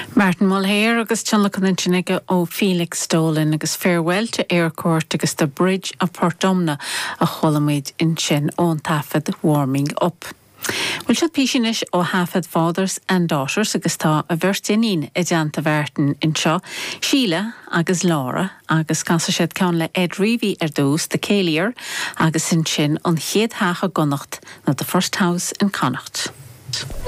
Martin Mulhare agus Chunlacanintinige ó Felix Dolan agus farewell to Aircourt agus the Bridge of Portumna a cholamid in sin ón tafad warming up. Well siad píisinis ó hafad fathers and daughters agus tá a bhirtínín I deanta bhhartain in seo, Sheila agus Laura agus cansa siad ceann le Ed Reevy dús de Céliar agus in sin an chéad hacha gonacht na the First House in Connacht.